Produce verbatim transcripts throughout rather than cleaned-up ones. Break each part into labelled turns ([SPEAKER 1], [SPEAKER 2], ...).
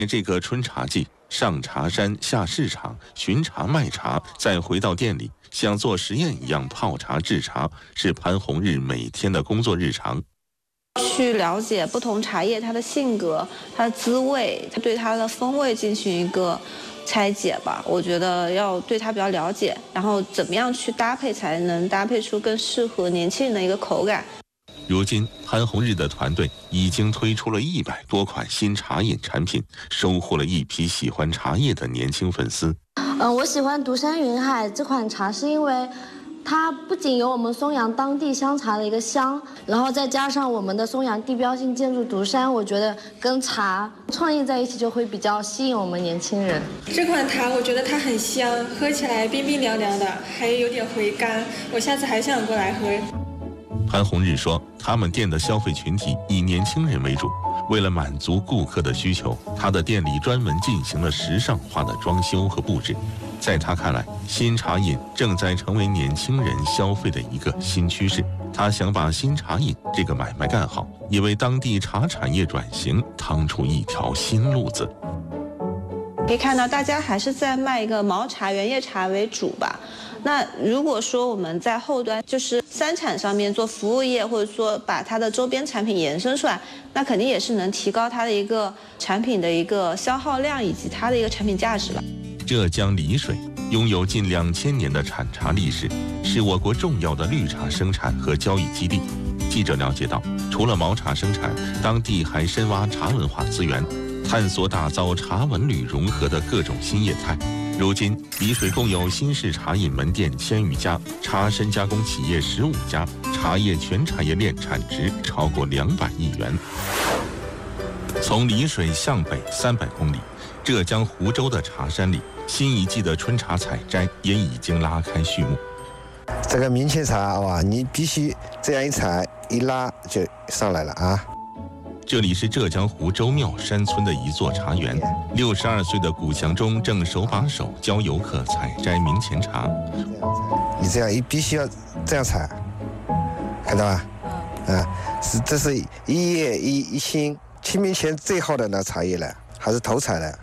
[SPEAKER 1] 这个春茶季，上茶山下市场巡茶卖茶，再回到店里像做实验一样泡茶制茶，是潘红日每天的工作日常。
[SPEAKER 2] 去了解不同茶叶它的性格、它的滋味，它对它的风味进行一个拆解吧。我觉得要对它比较了解，然后怎么样去搭配才能搭配出更适合年轻人的一个口感。
[SPEAKER 1] 如今，潘红日的团队已经推出了一百多款新茶饮产品，收获了一批喜欢茶叶的年轻粉丝。
[SPEAKER 3] 嗯，我喜欢独山云海这款茶，是因为它不仅有我们松阳当地香茶的一个香，然后再加上我们的松阳地标性建筑独山，我觉得跟茶创意在一起就会比较吸引我们年轻人。
[SPEAKER 4] 这款茶我觉得它很香，喝起来冰冰凉凉的，还有点回甘，我下次还想过来喝。
[SPEAKER 1] 潘红日说，他们店的消费群体以年轻人为主，为了满足顾客的需求，他的店里专门进行了时尚化的装修和布置。在他看来，新茶饮正在成为年轻人消费的一个新趋势。他想把新茶饮这个买卖干好，也为当地茶产业转型趟出一条新路子。
[SPEAKER 2] 可以看到，大家还是在卖一个毛茶、原叶茶为主吧。那如果说我们在后端就是三产上面做服务业，或者说把它的周边产品延伸出来，那肯定也是能提高它的一个产品的一个消耗量以及它的一个产品价值吧。
[SPEAKER 1] 浙江丽水拥有近两千年的产茶历史，是我国重要的绿茶生产和交易基地。记者了解到，除了毛茶生产，当地还深挖茶文化资源，探索打造茶文旅融合的各种新业态。如今，丽水共有新式茶饮门店千余家，茶深加工企业十五家，茶叶全产业链产值超过两百亿元。从丽水向北三百公里，浙江湖州的茶山里，新一季的春茶采摘也已经拉开序幕。
[SPEAKER 5] 这个明前茶哇，你必须这样一采一拉就上来了啊！
[SPEAKER 1] 这里是浙江湖州妙山村的一座茶园，六十二岁的古祥忠正手把手教游客采摘明前茶。
[SPEAKER 5] 你这样一必须要这样采，看到吧？啊，是这是一叶一一心，清明前最好的那茶叶了，还是头采的。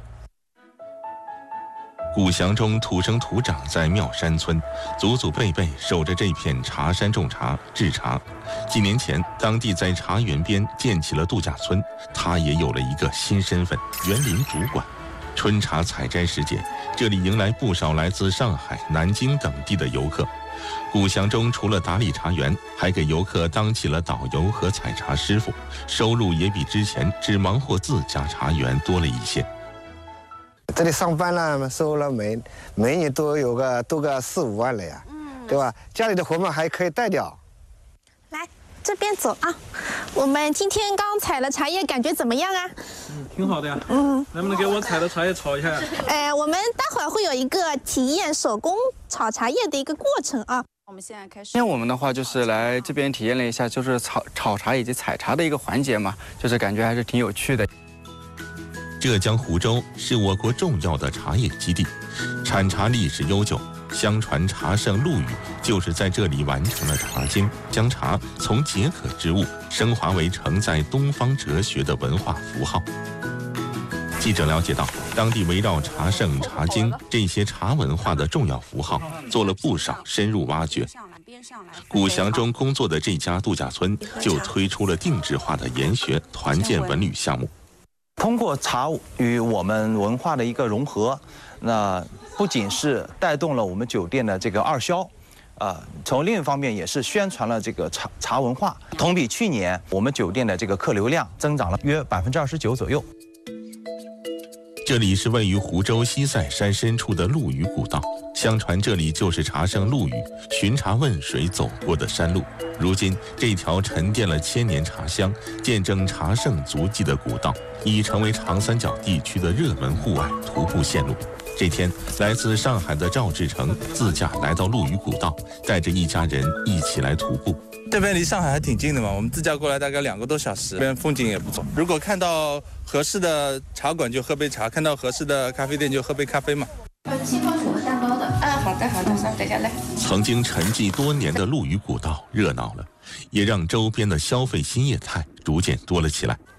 [SPEAKER 1] 古祥忠土生土长在妙山村，祖祖辈辈守着这片茶山种茶制茶。几年前，当地在茶园边建起了度假村，他也有了一个新身份——园林主管。春茶采摘时节，这里迎来不少来自上海、南京等地的游客。古祥忠除了打理茶园，还给游客当起了导游和采茶师傅，收入也比之前只忙活自家茶园多了一些。
[SPEAKER 5] 这里上班了，收了每每年都有个多个四五万了呀，嗯，对吧？家里的活嘛还可以带掉。
[SPEAKER 6] 来这边走啊，我们今天刚采了茶叶，感觉怎么样啊？
[SPEAKER 7] 嗯，挺好的呀。嗯，能不能给我采的茶叶炒一下呀？
[SPEAKER 6] 哎，我们待会儿会有一个体验手工炒茶叶的一个过程啊。
[SPEAKER 8] 我们现在开始。
[SPEAKER 9] 今天我们的话就是来这边体验了一下，就是炒炒茶以及采茶的一个环节嘛，就是感觉还是挺有趣的。
[SPEAKER 1] 浙江湖州是我国重要的茶叶基地，产茶历史悠久。相传茶圣陆羽就是在这里完成了茶经，将茶从解渴之物升华为承载东方哲学的文化符号。记者了解到，当地围绕茶圣、茶经这些茶文化的重要符号做了不少深入挖掘。古祥忠工作的这家度假村就推出了定制化的研学团建文旅项目。
[SPEAKER 10] 通过茶与我们文化的一个融合，那不仅是带动了我们酒店的这个二销，啊，从另一方面也是宣传了这个茶茶文化。同比去年，我们酒店的这个客流量增长了约百分之二十九左右。
[SPEAKER 1] 这里是位于湖州西塞山深处的陆羽古道，相传这里就是茶圣陆羽巡茶问水走过的山路。如今，这条沉淀了千年茶香、见证茶圣足迹的古道，已成为长三角地区的热门户外徒步线路。这天，来自上海的赵志成自驾来到陆羽古道，带着一家人一起来徒步。
[SPEAKER 11] 这边离上海还挺近的嘛，我们自驾过来大概两个多小时，这边风景也不错。如果看到合适的茶馆就喝杯茶，看到合适的咖啡店就喝杯咖啡嘛。
[SPEAKER 8] 呃，西瓜薯和蛋糕的。啊，好的好的，上等下来。
[SPEAKER 1] 曾经沉寂多年的陆羽古道热闹了，也让周边的消费新业态逐渐多了起来。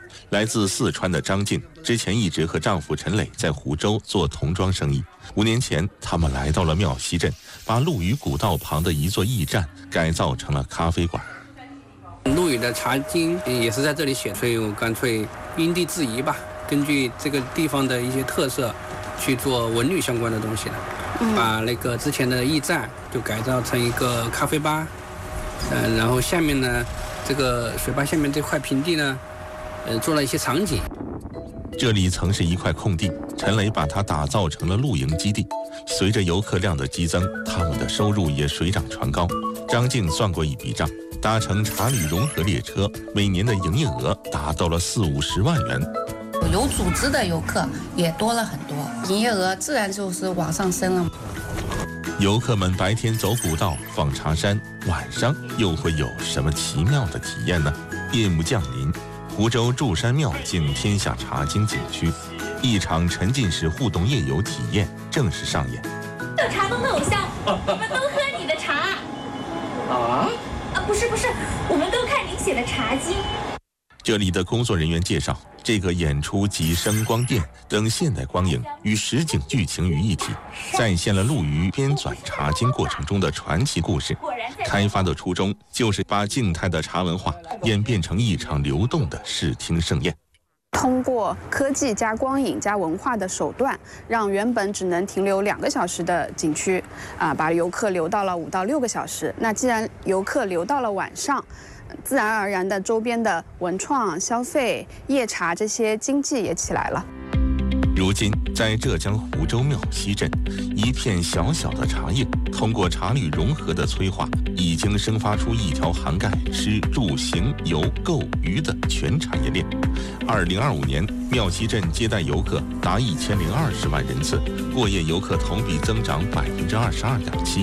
[SPEAKER 1] 来自四川的张静之前一直和丈夫陈磊在湖州做童装生意。五年前，他们来到了庙西镇，把陆羽古道旁的一座驿站改造成了咖啡馆。
[SPEAKER 12] 陆羽的《茶经》也是在这里写，所以我干脆因地制宜吧，根据这个地方的一些特色去做文旅相关的东西了。嗯、把那个之前的驿站就改造成一个咖啡吧，嗯、呃，然后下面呢，这个水坝下面这块平地呢，呃，做了一些场景。
[SPEAKER 1] 这里曾是一块空地，陈磊把它打造成了露营基地。随着游客量的激增，他们的收入也水涨船高。张静算过一笔账，搭乘茶旅融合列车，每年的营业额达到了四五十万元。
[SPEAKER 8] 有组织的游客也多了很多，营业额自然就是往上升了。
[SPEAKER 1] 游客们白天走古道、访茶山，晚上又会有什么奇妙的体验呢？夜幕降临，湖州祝山庙敬天下茶经景区，一场沉浸式互动夜游体验正式上演。
[SPEAKER 13] 有茶农的偶像，我们都喝你的茶。啊？啊，不是不是，我们都看您写的茶经。
[SPEAKER 1] 这里的工作人员介绍，这个演出集声光电等现代光影与实景剧情于一体，再现了陆羽编纂茶经过程中的传奇故事。开发的初衷就是把静态的茶文化演变成一场流动的视听盛宴。
[SPEAKER 14] 通过科技加光影加文化的手段，让原本只能停留两个小时的景区，啊，把游客留到了五到六个小时。那既然游客留到了晚上，自然而然的周边的文创消费、夜茶这些经济也起来了。
[SPEAKER 1] 如今，在浙江湖州庙西镇，一片小小的茶叶，通过茶旅融合的催化，已经生发出一条涵盖吃、住、行、游、购、娱的全产业链。二零二五年，庙西镇接待游客达一千零二十万人次，过夜游客同比增长百分之二十二点七。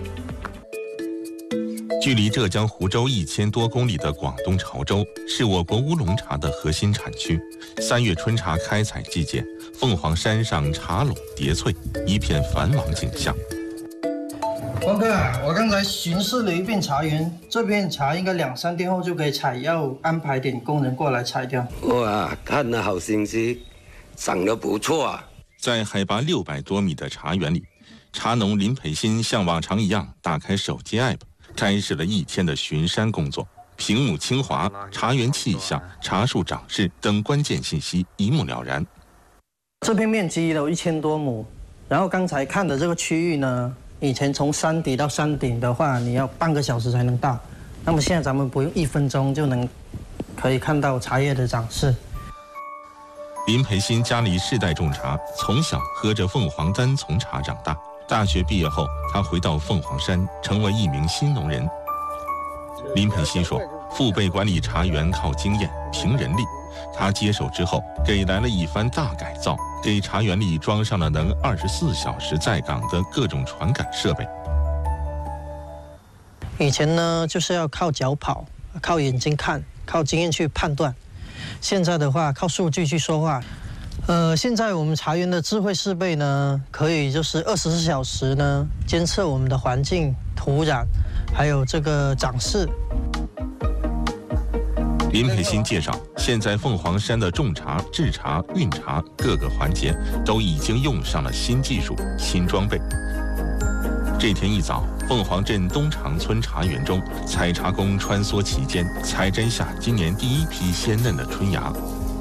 [SPEAKER 1] 距离浙江湖州一千多公里的广东潮州，是我国乌龙茶的核心产区。三月春茶开采季节，凤凰山上茶垄叠翠，一片繁忙景象。
[SPEAKER 15] 王哥，我刚才巡视了一遍茶园，这片茶应该两三天后就可以采，要安排点工人过来采掉。
[SPEAKER 16] 哇，看得好清晰，长得不错啊！
[SPEAKER 1] 在海拔六百多米的茶园里，茶农林培新像往常一样打开手机 app。开始了一天的巡山工作，屏幕清华、茶园气象、茶树长势等关键信息一目了然。
[SPEAKER 15] 这片面积有一千多亩，然后刚才看的这个区域呢，以前从山底到山顶的话，你要半个小时才能到，那么现在咱们不用一分钟就能可以看到茶叶的长势。
[SPEAKER 1] 林培新家里世代种茶，从小喝着凤凰单丛茶长大。大学毕业后，他回到凤凰山，成为一名新农人。林培新说，父辈管理茶园靠经验、凭人力，他接手之后，给来了一番大改造，给茶园里装上了能二十四小时在岗的各种传感设备。
[SPEAKER 15] 以前呢，就是要靠脚跑，靠眼睛看，靠经验去判断。现在的话，靠数据去说话。呃，现在我们茶园的智慧设备呢，可以就是二十四小时呢监测我们的环境、土壤，还有这个长势。
[SPEAKER 1] 林培新介绍，现在凤凰山的种茶、制茶、运茶各个环节都已经用上了新技术、新装备。这天一早，凤凰镇东长村茶园中，采茶工穿梭其间，采摘下今年第一批鲜嫩的春芽。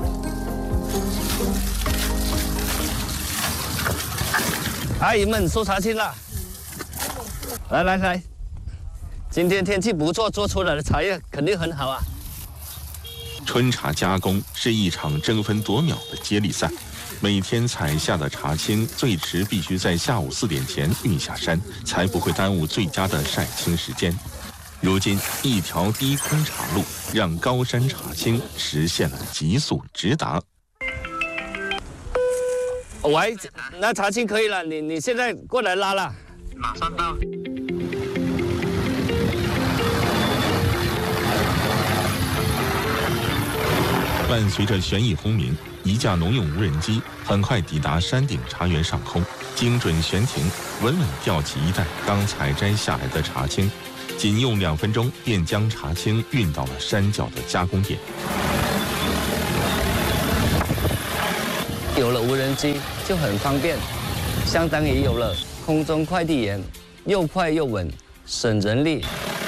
[SPEAKER 17] 阿姨们收茶青了，来来来，今天天气不错，做出来的茶叶肯定很好啊。
[SPEAKER 1] 春茶加工是一场争分夺秒的接力赛，每天采下的茶青最迟必须在下午四点前运下山，才不会耽误最佳的晒青时间。如今，一条低空茶路让高山茶青实现了急速直达。
[SPEAKER 17] 喂，那茶青可以了，你你现在过来拉了，
[SPEAKER 16] 马上到。
[SPEAKER 1] 伴随着旋翼轰鸣，一架农用无人机很快抵达山顶茶园上空，精准悬停，稳稳吊起一袋刚采摘下来的茶青，仅用两分钟便将茶青运到了山脚的加工点。
[SPEAKER 17] 有了无人机就很方便，相当于有了空中快递员，又快又稳，省人力。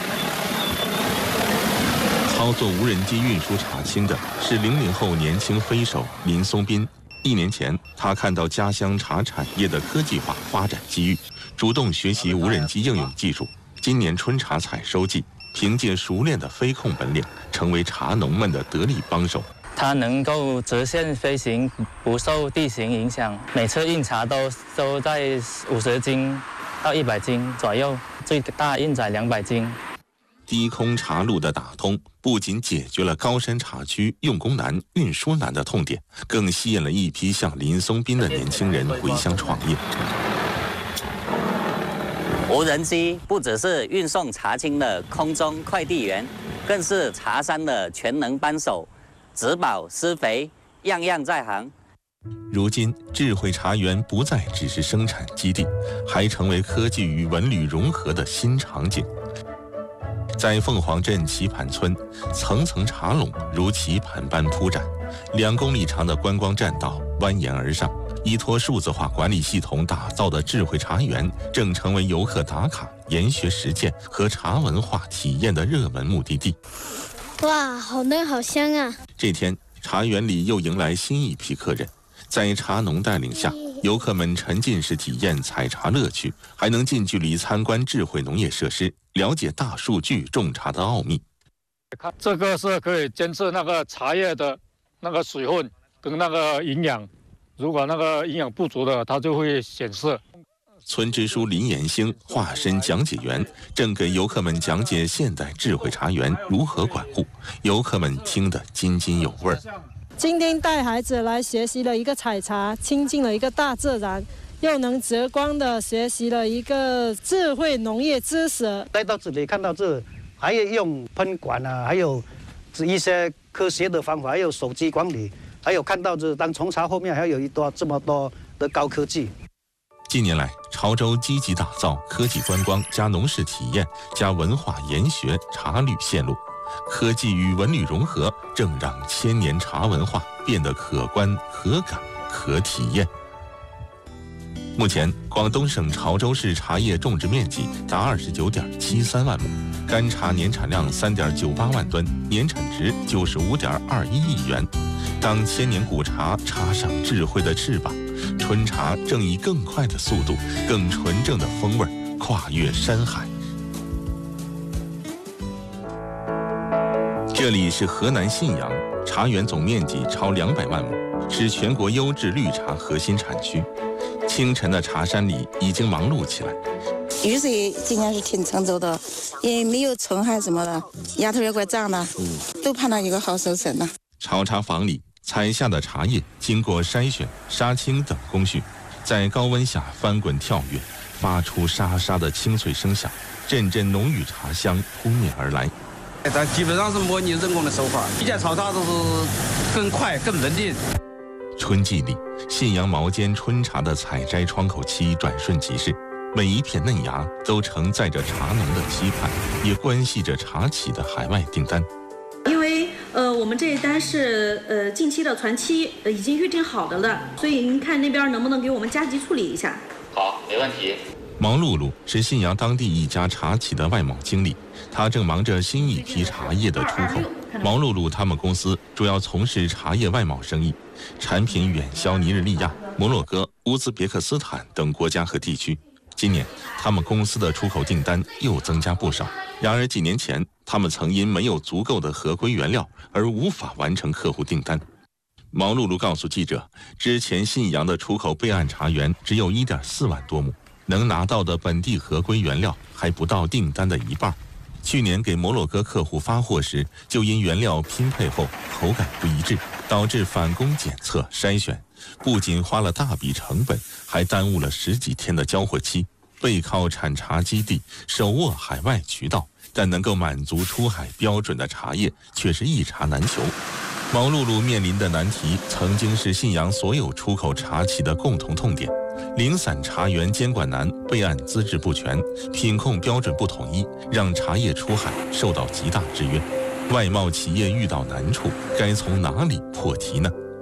[SPEAKER 1] 操作无人机运输茶青的是零零后年轻飞手林松斌。一年前，他看到家乡茶产业的科技化发展机遇，主动学习无人机应用技术。今年春茶采收季，凭借熟练的飞控本领，成为茶农们的得力帮手。
[SPEAKER 18] 它能够直线飞行，不受地形影响。每次运茶都都在五十斤到一百斤左右，最大运载两百斤。
[SPEAKER 1] 低空茶路的打通，不仅解决了高山茶区用工难、运输难的痛点，更吸引了一批像林松斌的年轻人回乡创业。
[SPEAKER 19] 无人机不只是运送茶青的空中快递员，更是茶山的全能帮手，植保施肥，样样在行。
[SPEAKER 1] 如今，智慧茶园不再只是生产基地，还成为科技与文旅融合的新场景。在凤凰镇棋盘村，层层茶垄如棋盘般铺展，两公里长的观光栈道蜿蜒而上。依托数字化管理系统打造的智慧茶园，正成为游客打卡、研学实践和茶文化体验的热门目的地。
[SPEAKER 3] 哇，好嫩，好香啊！
[SPEAKER 1] 这天，茶园里又迎来新一批客人。在茶农带领下，游客们沉浸式体验采茶乐趣，还能近距离参观智慧农业设施，了解大数据种茶的奥秘。
[SPEAKER 20] 这个是可以监测那个茶叶的那个水分跟那个营养，如果那个营养不足的，它就会显示。
[SPEAKER 1] 村支书林延兴化身讲解员，正给游客们讲解现代智慧茶园如何管护，游客们听得津津有味儿。
[SPEAKER 21] 今天带孩子来学习了一个采茶，亲近了一个大自然，又能直观的学习了一个智慧农业知识。
[SPEAKER 22] 来到这里看到这，还有用喷管啊，还有一些科学的方法，还有手机管理，还有看到这当从茶后面还有一多这么多的高科技。
[SPEAKER 1] 近年来，潮州积极打造科技观光加农事体验加文化研学茶旅线路。科技与文旅融合，正让千年茶文化变得可观、可感、可体验。目前，广东省潮州市茶叶种植面积达二十九点七三万亩，干茶年产量三点九八万吨，年产值九十五点二一亿元。当千年古茶插上智慧的翅膀，春茶正以更快的速度、更纯正的风味跨越山海。这里是河南信阳，茶园总面积超两百万亩，是全国优质绿茶核心产区。清晨的茶山里已经忙碌起来。
[SPEAKER 23] 雨水今年是挺成熟的，也没有虫害什么的，芽头也怪胀的，都盼到一个好收成呢。
[SPEAKER 1] 炒茶房里采下的茶叶经过筛选、杀青等工序，在高温下翻滚跳跃，发出沙沙的清脆声响，阵阵浓郁茶香扑面而来。
[SPEAKER 24] 但基本上是模拟人工的手法，以前炒茶都是更快、更稳定。
[SPEAKER 1] 春季里，信阳毛尖春茶的采摘窗口期转瞬即逝，每一片嫩芽都承载着茶农的期盼，也关系着茶企的海外订单。
[SPEAKER 25] 因为呃，我们这一单是呃近期的传期，呃已经预定好的了，所以您看那边能不能给我们加急处理一下？
[SPEAKER 24] 好，没问题。
[SPEAKER 1] 毛露露是信阳当地一家茶企的外贸经理，她正忙着新一批茶叶的出口。毛露露他们公司主要从事茶叶外贸生意，产品远销尼日利亚、摩洛哥、乌兹别克斯坦等国家和地区。今年，他们公司的出口订单又增加不少。然而几年前，他们曾因没有足够的合规原料而无法完成客户订单。毛露露告诉记者，之前信阳的出口备案茶园只有 一点四万多亩，能拿到的本地合规原料还不到订单的一半。去年给摩洛哥客户发货时，就因原料拼配后口感不一致，导致返工检测筛选，不仅花了大笔成本，还耽误了十几天的交货期。背靠产茶基地，手握海外渠道，但能够满足出海标准的茶叶却是一茶难求。毛露露面临的难题，曾经是信阳所有出口茶企的共同痛点。零散茶园监管难，备案资质不全，品控标准不统一，让茶叶出海受到极大制约。外贸企业遇到难处，该从哪里破题呢？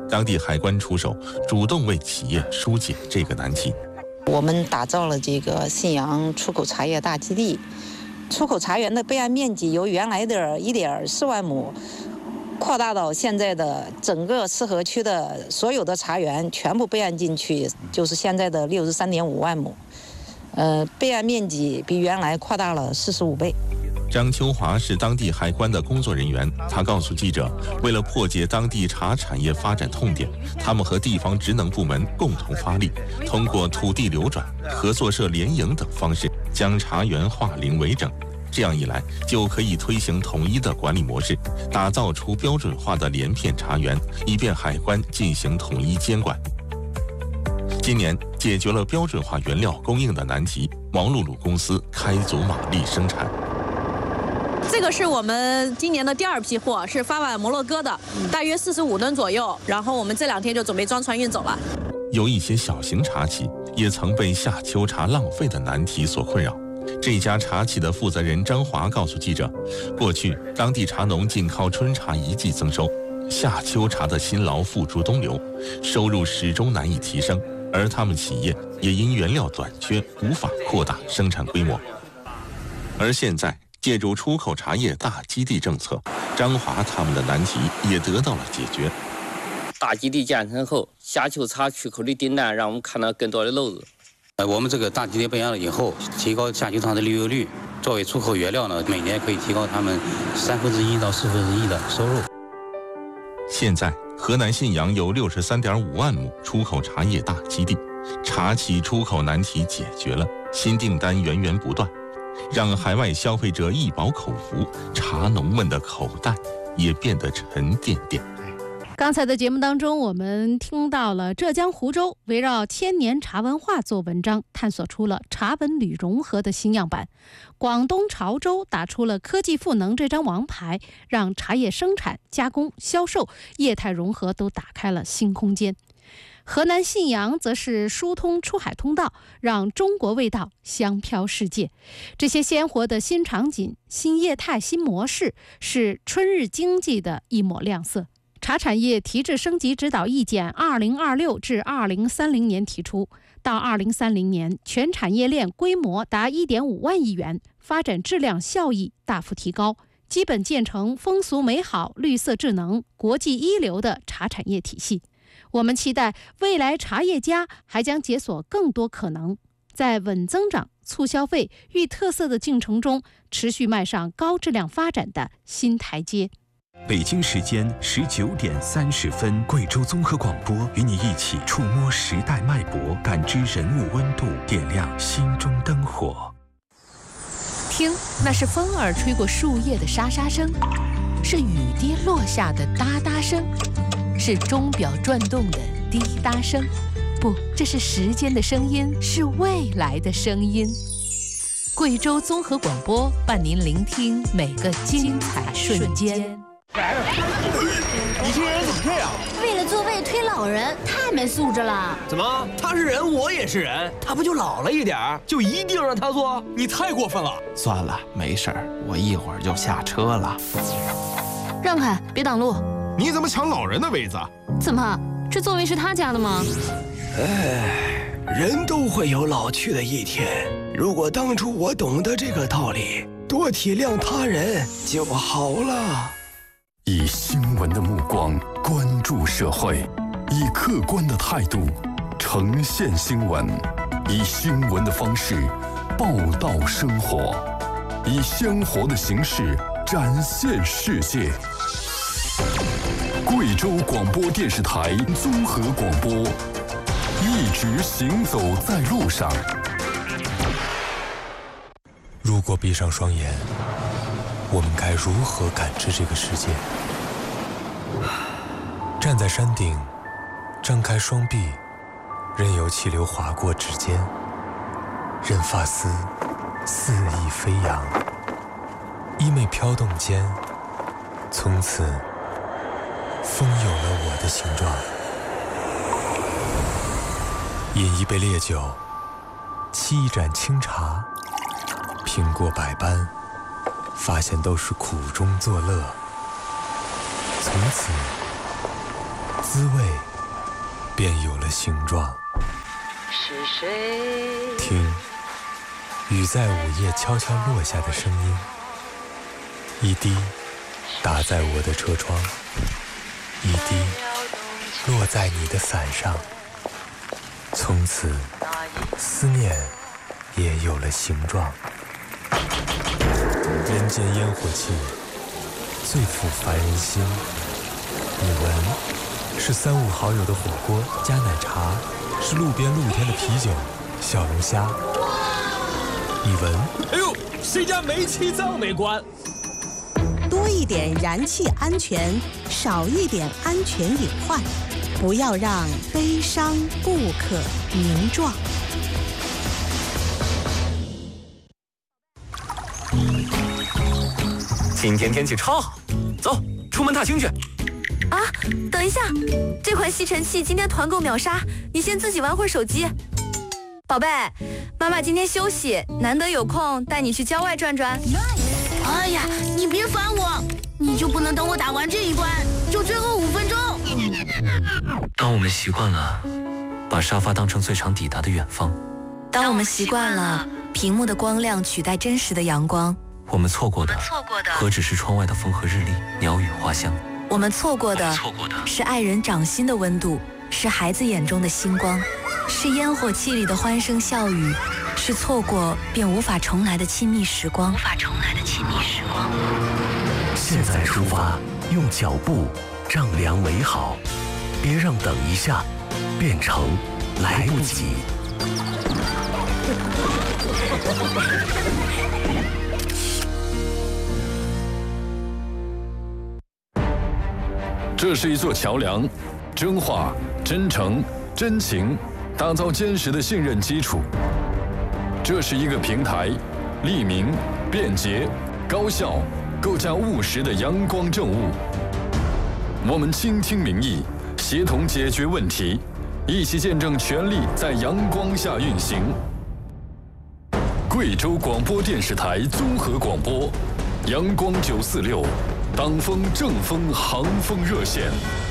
[SPEAKER 1] 当地海关出手，主动为企业疏解这个难题。
[SPEAKER 2] 我们打造了这个信阳出口茶叶大基地，出口茶园的备案面积由原来的一点四万亩，扩大到现在的整个浉河区的所有的茶园全部备案进去，就是现在的六十三点五万亩。呃，备案面积比原来扩大了四十五倍。
[SPEAKER 1] 张秋华是当地海关的工作人员，他告诉记者，为了破解当地茶产业发展痛点，他们和地方职能部门共同发力，通过土地流转、合作社联营等方式，将茶园化零为整。这样一来，就可以推行统一的管理模式，打造出标准化的连片茶园，以便海关进行统一监管。今年解决了标准化原料供应的难题，王露露公司开足马力生产。
[SPEAKER 4] 这个是我们今年的第二批货，是发往摩洛哥的，大约四十五吨左右。然后我们这两天就准备装船运走了。
[SPEAKER 1] 有一些小型茶企也曾被夏秋茶浪费的难题所困扰。这家茶企的负责人张华告诉记者，过去当地茶农仅靠春茶一季增收，夏秋茶的辛劳付诸东流，收入始终难以提升。而他们企业也因原料短缺，无法扩大生产规模。而现在，借助出口茶叶大基地政策，张华他们的难题也得到了解决。
[SPEAKER 5] 大基地建成后，夏秋茶出口的订单让我们看到更多的漏子。
[SPEAKER 6] 呃，我们这个大基地备案了以后，提高夏秋茶的利用率，作为出口原料呢，每年可以提高他们三分之一到四分之一的收入。
[SPEAKER 1] 现在，河南信阳有六十三点五万亩出口茶叶大基地，茶企出口难题解决了，新订单源源不断，让海外消费者一饱口福，茶农们的口袋也变得沉甸甸。
[SPEAKER 7] 刚才的节目当中，我们听到了浙江湖州围绕千年茶文化做文章，探索出了茶文旅融合的新样板。广东潮州打出了科技赋能这张王牌，让茶叶生产、加工、销售业态融合都打开了新空间。河南信阳则是疏通出海通道，让中国味道香飘世界。这些鲜活的新场景、新业态、新模式，是春日经济的一抹亮色。茶产业提质升级指导意见二零二六至二零三零年提出，到二零三零年，全产业链规模达一点五万亿元，发展质量效益大幅提高，基本建成风俗美好、绿色智能、国际一流的茶产业体系。我们期待未来茶叶家还将解锁更多可能，在稳增长、促消费、育特色的进程中，持续迈上高质量发展的新台阶。
[SPEAKER 26] 北京时间十九点三十分，贵州综合广播与你一起触摸时代脉搏，感知人物温度，点亮心中灯火。
[SPEAKER 27] 听，那是风儿吹过树叶的沙沙声，是雨滴落下的哒哒声，是钟表转动的滴答声。不，这是时间的声音，是未来的声音。贵州综合广播伴您聆听每个精彩瞬间。
[SPEAKER 28] 你这人怎么这样？
[SPEAKER 29] 为了座位推老人，太没素质了。
[SPEAKER 28] 怎么？他是人，我也是人，他不就老了一点儿，就一定让他坐？你太过分了。
[SPEAKER 30] 算了，没事儿，我一会儿就下车了。
[SPEAKER 29] 让开，别挡路。
[SPEAKER 28] 你怎么抢老人的位子？
[SPEAKER 29] 怎么？这座位是他家的吗？
[SPEAKER 28] 哎，人都会有老去的一天。如果当初我懂得这个道理，多体谅他人就好了。
[SPEAKER 31] 以新闻的目光关注社会，以客观的态度呈现新闻，以新闻的方式报道生活，以鲜活的形式展现世界。贵州广播电视台综合广播，一直行走在路上。
[SPEAKER 32] 如果闭上双眼，我们该如何感知这个世界？站在山顶，张开双臂，任由气流划过指尖，任发丝肆意飞扬，衣袂飘动间，从此风有了我的形状。饮一杯烈酒，沏一盏清茶，品过百般，发现都是苦中作乐。从此滋味便有了形状。
[SPEAKER 8] 是谁？
[SPEAKER 32] 听，雨在午夜悄悄落下的声音，一滴打在我的车窗，一滴落在你的伞上。从此，思念也有了形状。人间烟火气，最抚凡人心。你闻，是三五好友的火锅加奶茶，是路边露天的啤酒、小龙虾。你闻，
[SPEAKER 9] 哎呦，谁家煤气灶没关？
[SPEAKER 10] 多一点燃气安全，少一点安全隐患，不要让悲伤不可名状。
[SPEAKER 11] 今天天气超好，走，出门踏青去。
[SPEAKER 29] 啊，等一下，这款吸尘器今天团购秒杀，你先自己玩会儿手机。宝贝，妈妈今天休息，难得有空带你去郊外转转。 哎呀，你别烦我，你就不能等我打完这一关，就最后五分钟？
[SPEAKER 11] 当我们习惯了把沙发当成最长抵达的远方，
[SPEAKER 29] 当我们习惯了屏幕的光亮取代真实的阳光，
[SPEAKER 11] 我们错过的何止是窗外的风和日丽、鸟语花香？
[SPEAKER 29] 我们错过的是爱人掌心的温度，是孩子眼中的星光，是烟火气里的欢声笑语，是错过便无法重来的亲密时光。无法重来的亲密时光。
[SPEAKER 28] 现在出发，用脚步丈量美好，别让等一下变成来不及。
[SPEAKER 31] 这是一座桥梁，真话、真诚、真情，打造坚实的信任基础。这是一个平台，利民、便捷、高效，构架务实的阳光政务。我们倾听民意，协同解决问题，一起见证权力在阳光下运行。贵州广播电视台综合广播，阳光九四六。党风正风航风热线。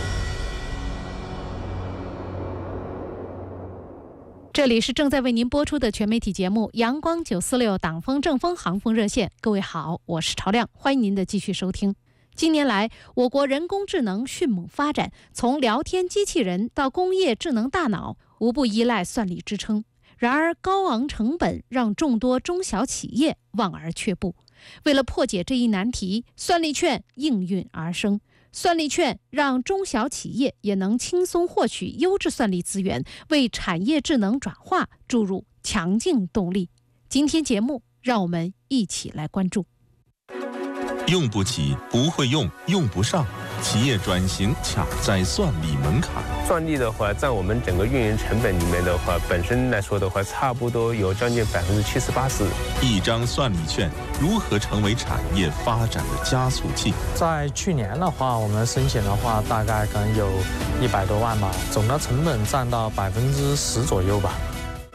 [SPEAKER 7] 这里是正在为您播出的全媒体节目《阳光九四六党风正风航风热线》。各位好，我是朝亮，欢迎您的继续收听。近年来，我国人工智能迅猛发展，从聊天机器人到工业智能大脑，无不依赖算力支撑。然而，高昂成本让众多中小企业望而却步。为了破解这一难题，算力券应运而生。算力券让中小企业也能轻松获取优质算力资源，为产业智能转化注入强劲动力。今天节目，让我们一起来关注。
[SPEAKER 1] 用不起，不会用，用不上，企业转型卡在算力门槛。
[SPEAKER 12] 算力的话，占我们整个运营成本里面的话，本身来说的话，差不多有将近百分之七十八十。
[SPEAKER 1] 一张算力券如何成为产业发展的加速器？
[SPEAKER 13] 在去年的话，我们申请的话，大概可能有一百多万吧，总的成本占到百分之十左右吧。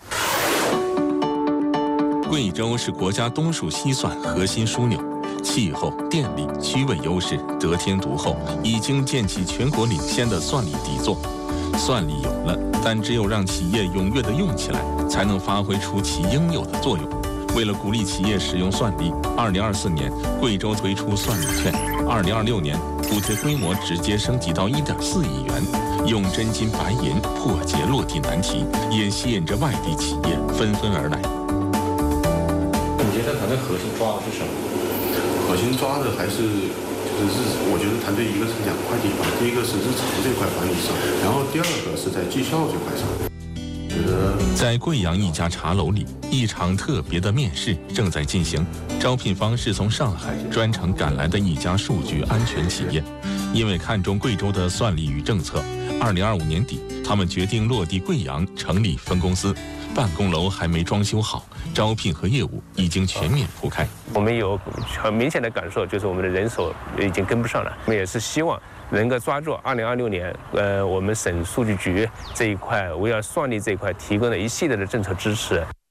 [SPEAKER 1] 贵州是国家东数西算核心枢纽。气候、电力、区位优势得天独厚，已经建起全国领先的算力底座。算力有了，但只有让企业踊跃地用起来，才能发挥出其应有的作用。为了鼓励企业使用算力，二零二四年贵州推出算力券，二零二六年补贴规模直接升级到一点四亿元，用真金白银破解落地难题，也吸引着外地企业纷纷而来。
[SPEAKER 14] 你觉得团队核心抓的是什么？核心抓的还是就是日，我觉得团队一个是两块地方，第一个是日常这块管理上，然后第二个是在绩效这块上。觉得
[SPEAKER 1] 在贵阳一家茶楼里，一场特别的面试正在进行，招聘方是从上海专程赶来的一家数据安全企业，因为看中贵州的算力与政策，二零二五年底，他们决定落地贵阳，成立分公司。办公楼还没装修好，招聘和业务已经全面铺开。
[SPEAKER 12] 我们有很明显的感受，就是我们的人手已经跟不上了。我们也是希望能够抓住二零二六年，呃，我们省数据局这一块围绕算力这一块提供了一系列的政策支持。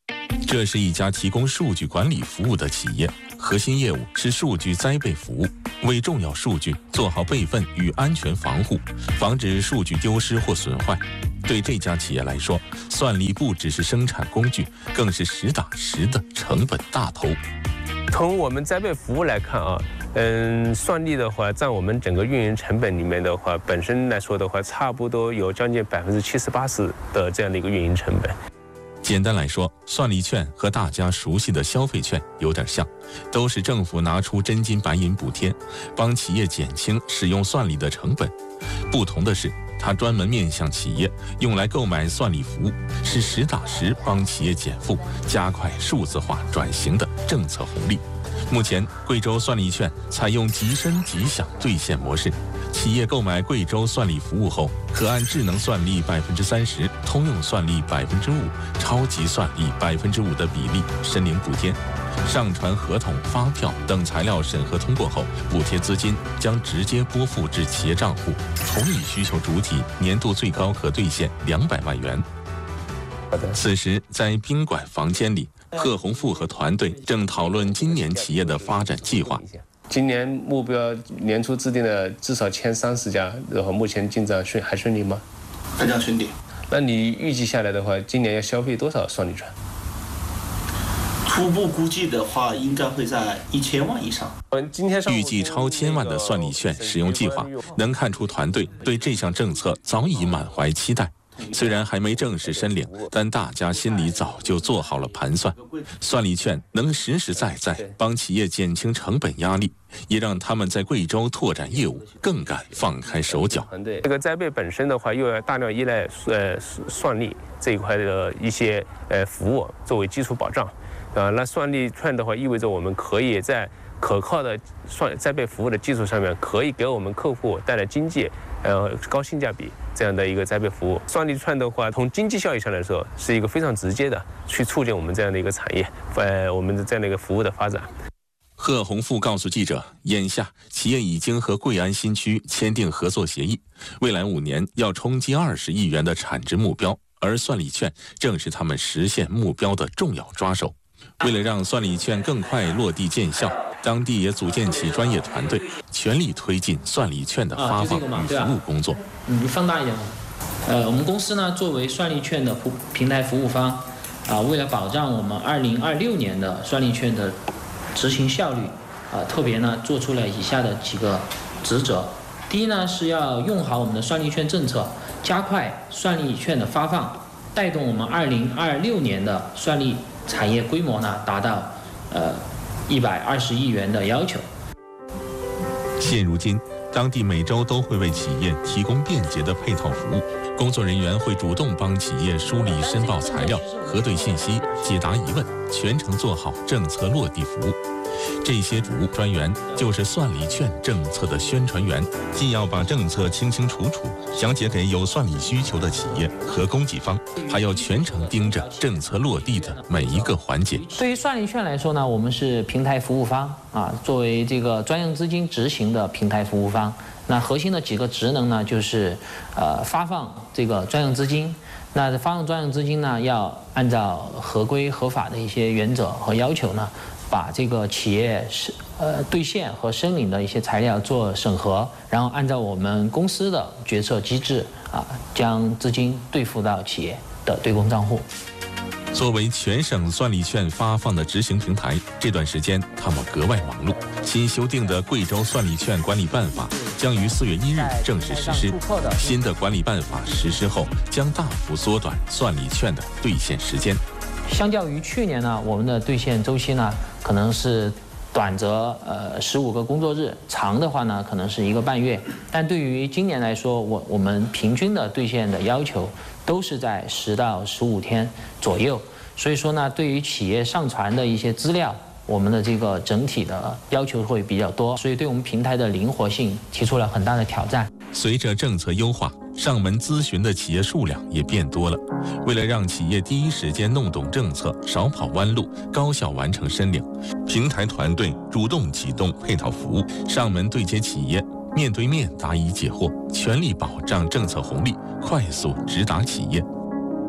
[SPEAKER 1] 这是一家提供数据管理服务的企业，核心业务是数据栽备服务，为重要数据做好备份与安全防护，防止数据丢失或损坏。对这家企业来说，算力不只是生产工具，更是实打实的成本大头。
[SPEAKER 12] 从我们栽备服务来看啊，嗯，算力的话，占我们整个运营成本里面的话，本身来说的话，差不多有将近百分之七十八十的这样的一个运营成本。
[SPEAKER 1] 简单来说，算力券和大家熟悉的消费券有点像，都是政府拿出真金白银补贴，帮企业减轻使用算力的成本。不同的是，它专门面向企业，用来购买算力服务，是实打实帮企业减负、加快数字化转型的政策红利。目前，贵州算力券采用即申即享兑现模式，企业购买贵州算力服务后，可按智能算力百分之三十、通用算力百分之五、超级算力百分之五的比例申领补贴。上传合同、发票等材料审核通过后，补贴资金将直接拨付至企业账户，同一需求主体年度最高可兑现两百万元。此时，在宾馆房间里，贺洪富和团队正讨论今年企业的发展计划。
[SPEAKER 12] 今年目标年初制定的至少前三十家，然后目前进展顺还顺利吗？
[SPEAKER 3] 非常顺利。
[SPEAKER 12] 那你预计下来的话，今年要消费多少算力券？
[SPEAKER 3] 初步估计的话，应该会在一千万以上。
[SPEAKER 1] 预计超千万的算力券使用计划，能看出团队对这项政策早已满怀期待。虽然还没正式申领，但大家心里早就做好了盘算。算力券能实实在在帮企业减轻成本压力，也让他们在贵州拓展业务更敢放开手脚。
[SPEAKER 12] 这个栽培本身的话，又要大量依赖呃算力这一块的一些呃服务作为基础保障。啊，那算力券的话，意味着我们可以在可靠的算栽培服务的基础上面，可以给我们客户带来经济、呃高性价比这样的一个栽培服务。算力券的话，从经济效益上来说，是一个非常直接的去促进我们这样的一个产业，呃，我们的这样的一个服务的发展。
[SPEAKER 1] 贺洪富告诉记者，眼下企业已经和贵安新区签订合作协议，未来五年要冲击二十亿元的产值目标，而算力券正是他们实现目标的重要抓手。为了让算力券更快落地见效，当地也组建起专业团队，全力推进算力券的发放与服务工作。
[SPEAKER 15] 嗯，你放大一点。呃，我们公司呢，作为算力券的平台服务方，啊，为了保障我们二零二六年的算力券的执行效率，啊，特别呢做出了以下的几个职责。第一呢，是要用好我们的算力券政策，加快算力券的发放，带动我们二零二六年的算力产业规模呢达到呃一百二十亿元的要求。
[SPEAKER 1] 现如今，当地每周都会为企业提供便捷的配套服务，工作人员会主动帮企业梳理申报材料、核对信息、解答疑问，全程做好政策落地服务。这些服务专员就是算力券政策的宣传员，既要把政策清清楚楚讲解给有算力需求的企业和供给方，还要全程盯着政策落地的每一个环节。
[SPEAKER 15] 对于算力券来说呢，我们是平台服务方啊，作为这个专用资金执行的平台服务方，那核心的几个职能呢，就是呃发放这个专用资金。那发放专用资金呢，要按照合规合法的一些原则和要求呢，把这个企业是呃兑现和申领的一些材料做审核，然后按照我们公司的决策机制啊，将资金兑付到企业的对公账户。
[SPEAKER 1] 作为全省算力券发放的执行平台，这段时间他们格外忙碌。新修订的贵州算力券管理办法将于四月一日正式实施。新的管理办法实施后，将大幅缩短算力券的兑现时间。
[SPEAKER 15] 相较于去年呢，我们的兑现周期呢，可能是短则呃十五个工作日，长的话呢，可能是一个半月。但对于今年来说，我我们平均的兑现的要求都是在十到十五天左右。所以说呢，对于企业上传的一些资料，我们的这个整体的要求会比较多，所以对我们平台的灵活性提出了很大的挑战。
[SPEAKER 1] 随着政策优化，上门咨询的企业数量也变多了。为了让企业第一时间弄懂政策，少跑弯路，高效完成申领，平台团队主动启动配套服务，上门对接企业，面对面答疑解惑，全力保障政策红利，快速直达企业。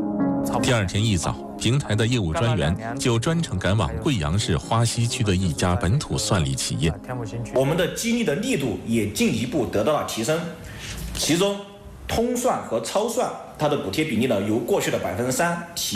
[SPEAKER 1] 第二天一早，平台的业务专员就专程赶往贵阳市花溪区的一家本土算力企业。
[SPEAKER 2] 我们的激励的力度也进一步得到了提升，其中通算和超算它的补贴比例呢由过去的百分之三提。